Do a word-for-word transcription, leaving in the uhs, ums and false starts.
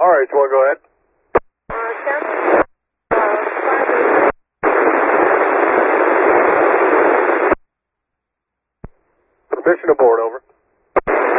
All right, well, go ahead. Uh, San, uh, Permission to board, over.